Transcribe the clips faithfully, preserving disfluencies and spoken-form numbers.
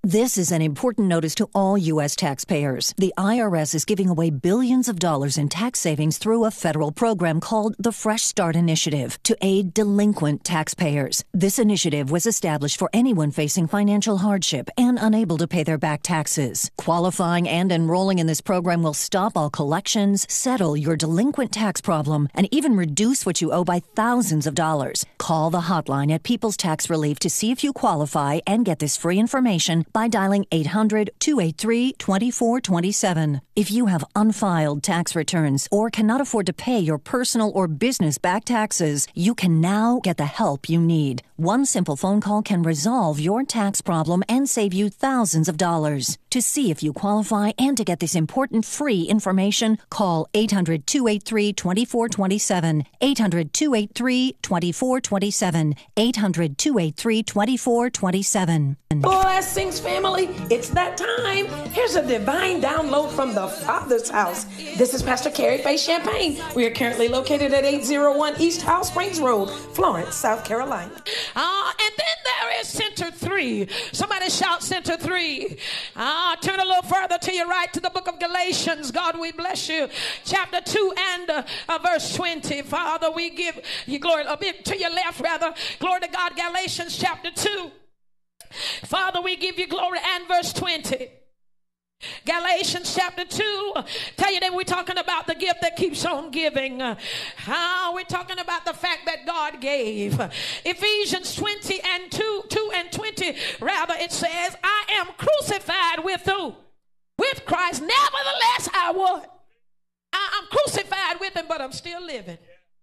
This is an important notice to all U S taxpayers. The I R S is giving away billions of dollars in tax savings through a federal program called the Fresh Start Initiative to aid delinquent taxpayers. This initiative was established for anyone facing financial hardship and unable to pay their back taxes. Qualifying and enrolling in this program will stop all collections, settle your delinquent tax problem, and even reduce what you owe by thousands of dollars. Call the hotline at People's Tax Relief to see if you qualify and get this free information by dialing eight hundred, two eight three, two four two seven. If you have unfiled tax returns or cannot afford to pay your personal or business back taxes, you can now get the help you need. One simple phone call can resolve your tax problem and save you thousands of dollars. To see if you qualify and to get this important free information, call eight hundred, two eight three, two four two seven, eight hundred, two eight three, two four two seven, eight hundred, two eight three, two four two seven. Blessings, family. It's that time. Here's a divine download from the Father's house. This is Pastor Carrie Faye Champagne. We are currently located at eight oh one East House Springs Road, Florence, South Carolina. Uh, and then there is Center three. Somebody shout Center three. Uh, turn a little further to your right to the book of Galatians. God, we bless you. Chapter two and uh, uh, verse twenty. Father, we give you glory. A bit to your left, rather. Glory to God. Galatians chapter two. Father, we give you glory, and verse twenty. Galatians chapter two. Tell you that we're talking about the gift that keeps on giving. Uh, how we're talking about the fact that God gave. Ephesians twenty and two, two and twenty. Rather, it says, I am crucified with who? With Christ. Nevertheless, I would. I, I'm crucified with him, but I'm still living.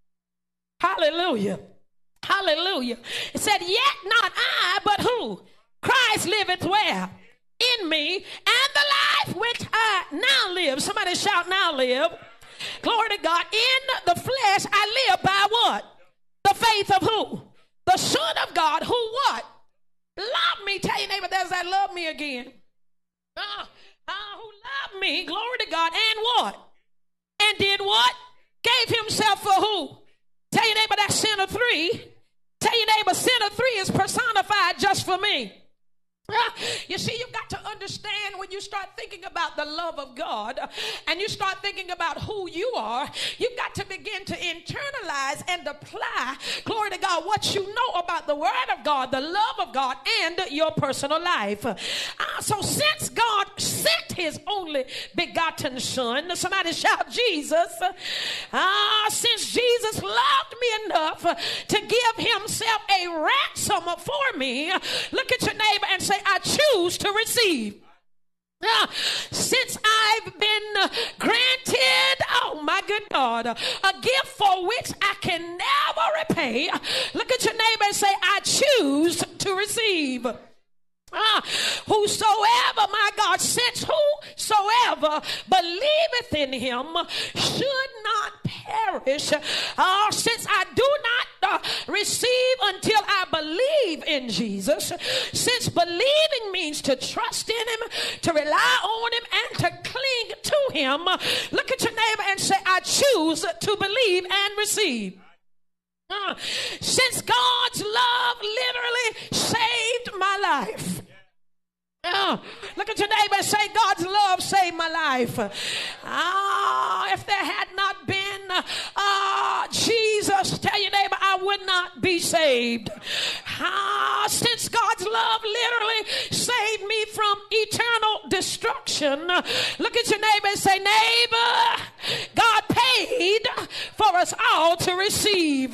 Hallelujah. Hallelujah. It said, yet not I, but who? Christ liveth where? In me, and the life which I now live. Somebody shout, now live. Glory to God. In the flesh I live by what? The faith of who? The Son of God, who what? Love me. Tell your neighbor, there's that love me again. Uh, uh, who loved me, glory to God, and what? And did what? Gave himself for who? Tell your neighbor, that's Center three. Tell your neighbor, Center three is personified just for me. You see, you've got to understand when you start thinking about the love of God and you start thinking about who you are, you've got to begin to internalize and apply, glory to God, what you know about the Word of God, the love of God, and your personal life. Uh, so since God sent his only begotten Son, somebody shout Jesus, uh, since Jesus loved me enough to give himself a ransom for me, look at your neighbor and say, I choose to receive. Uh, since I've been uh, granted, oh my good God, uh, a gift for which I can never repay, uh, look at your neighbor and say, I choose to receive. Uh, whosoever, my God, since whosoever believeth in him should not perish. Uh, since I do not uh, receive until I believe in Jesus, since believing means to trust in him, to rely on him, and to cling to him, look at your neighbor and say, I choose to believe and receive. Uh, since God's love literally saved my life. Uh, look at your neighbor and say, God's love saved my life. Ah, uh, if there had not been uh, Jesus, tell your neighbor, I would not be saved. Ah, uh, since God's love literally saved me from eternal destruction, look at your neighbor and say, neighbor, God paid for us all to receive.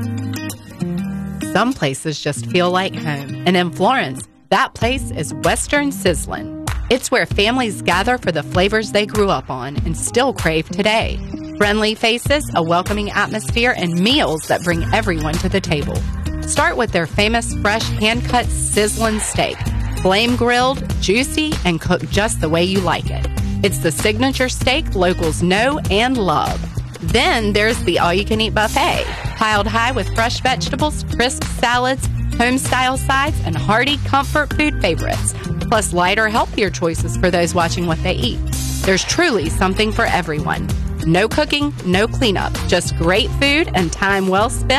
Some places just feel like home. And in Florence, that place is Western Sizzlin'. It's where families gather for the flavors they grew up on and still crave today. Friendly faces, a welcoming atmosphere, and meals that bring everyone to the table. Start with their famous fresh hand-cut sizzlin' steak. Flame grilled, juicy, and cooked just the way you like it. It's the signature steak locals know and love. Then there's the all-you-can-eat buffet, piled high with fresh vegetables, crisp salads, home-style sides, and hearty comfort food favorites, plus lighter, healthier choices for those watching what they eat. There's truly something for everyone. No cooking, no cleanup, just great food and time well spent